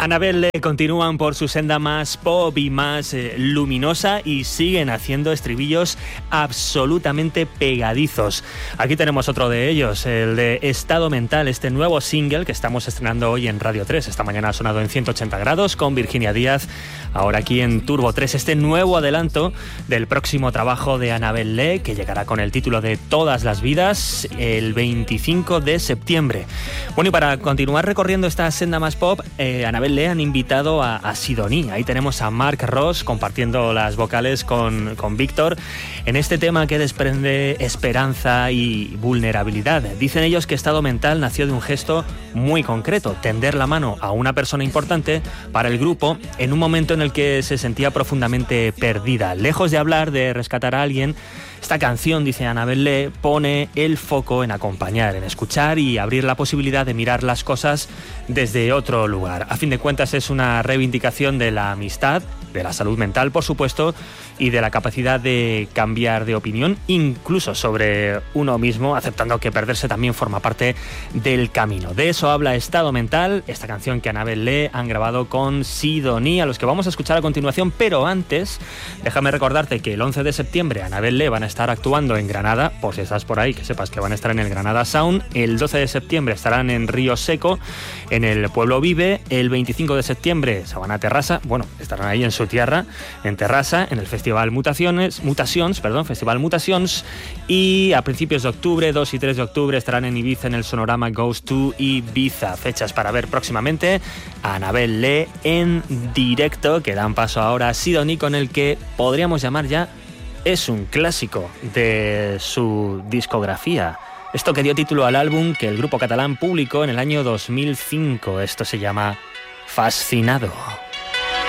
Anabel continúan por su senda más pop y más luminosa y siguen haciendo estribillos absolutamente pegadizos. Aquí tenemos otro de ellos, el de Estado Mental, este nuevo single que estamos estrenando hoy en Radio 3. Esta mañana ha sonado en 180 grados con Virginia Díaz, ahora aquí en Turbo 3, este nuevo adelanto del próximo trabajo de Anabel Le, que llegará con el título de Todas las vidas el 25 de septiembre. Bueno, y para continuar recorriendo esta senda más pop, Anabel Le han invitado a Sidoní. Ahí tenemos a Mark Ross compartiendo las vocales con Víctor en este tema que desprende esperanza y vulnerabilidad. Dicen ellos que Estado Mental nació de un gesto muy concreto, tender la mano a una persona importante para el grupo en un momento en el que se sentía profundamente perdida. Lejos de hablar de rescatar a alguien, esta canción, dice Anabel Le, pone el foco en acompañar, en escuchar y abrir la posibilidad de mirar las cosas desde otro lugar. A fin de cuentas es una reivindicación de la amistad, de la salud mental, por supuesto, y de la capacidad de cambiar de opinión, incluso sobre uno mismo, aceptando que perderse también forma parte del camino. De eso habla Estado Mental, esta canción que Anabel Le han grabado con Sidoní, a los que vamos a escuchar a continuación, pero antes, déjame recordarte que el 11 de septiembre Anabel Le van a estar actuando en Granada, por si estás por ahí, que sepas que van a estar en el Granada Sound. El 12 de septiembre estarán en Río Seco, en el Pueblo Vive. El 25 de septiembre se van a Terrassa, bueno, estarán ahí en su tierra, en Terrassa, en el Festival Mutacions, y a principios de octubre, 2 y 3 de octubre, estarán en Ibiza, en el Sonorama Goes to Ibiza. Fechas para ver próximamente a Anabel Le en directo, que dan paso ahora a Sidoní, con el que podríamos llamar ya es un clásico de su discografía. Esto que dio título al álbum que el grupo catalán publicó en el año 2005. Esto se llama Fascinado.